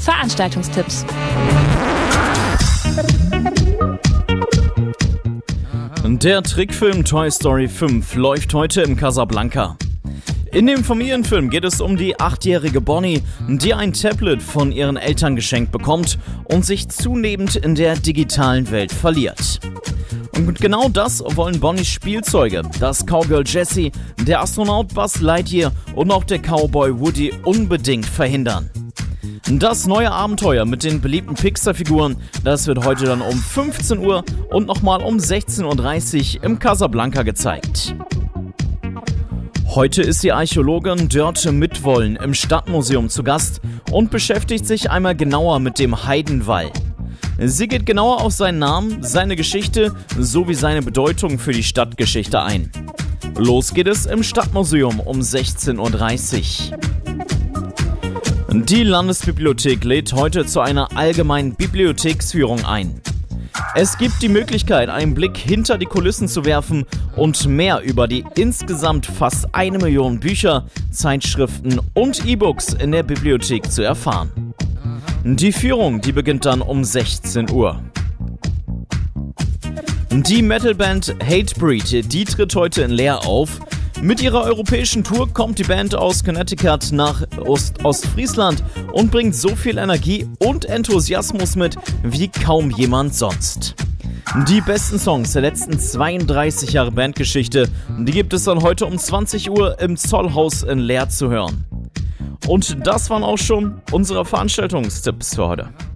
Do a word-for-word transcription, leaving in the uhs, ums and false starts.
Veranstaltungstipps. Der Trickfilm Toy Story fünf läuft heute im Casablanca. In dem Familienfilm geht es um die achtjährige Bonnie, die ein Tablet von ihren Eltern geschenkt bekommt und sich zunehmend in der digitalen Welt verliert. Und genau das wollen Bonnies Spielzeuge, das Cowgirl Jessie, der Astronaut Buzz Lightyear und auch der Cowboy Woody unbedingt verhindern. Das neue Abenteuer mit den beliebten Pixar-Figuren, das wird heute dann um fünfzehn Uhr und nochmal um sechzehn Uhr dreißig im Casablanca gezeigt. Heute ist die Archäologin Dörte Mitwollen im Stadtmuseum zu Gast und beschäftigt sich einmal genauer mit dem Heidenwall. Sie geht genauer auf seinen Namen, seine Geschichte sowie seine Bedeutung für die Stadtgeschichte ein. Los geht es im Stadtmuseum um sechzehn Uhr dreißig. Die Landesbibliothek lädt heute zu einer allgemeinen Bibliotheksführung ein. Es gibt die Möglichkeit, einen Blick hinter die Kulissen zu werfen und mehr über die insgesamt fast eine Million Bücher, Zeitschriften und E-Books in der Bibliothek zu erfahren. Die Führung, die beginnt dann um sechzehn Uhr. Die Metalband Hatebreed, die tritt heute in Leer auf. Mit ihrer europäischen Tour kommt die Band aus Connecticut nach Ost- Ostfriesland und bringt so viel Energie und Enthusiasmus mit wie kaum jemand sonst. Die besten Songs der letzten zweiunddreißig Jahre Bandgeschichte, die gibt es dann heute um zwanzig Uhr im Zollhaus in Leer zu hören. Und das waren auch schon unsere Veranstaltungstipps für heute.